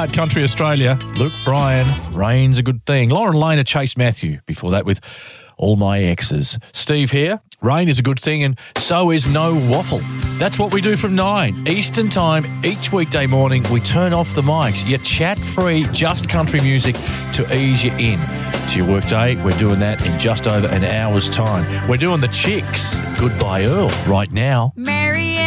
Start Country Australia. Luke Bryan, Rain's a Good Thing. Lauren Lane, Chase Matthew. Before that with All My Exes. Steve here. Rain is a good thing and so is No Waffle. That's what we do from 9 Eastern Time each weekday morning. We turn off the mics. You chat-free, just country music to ease you in to your workday. We're doing that in just over an hour's time. We're doing the Chicks, Goodbye Earl, right now.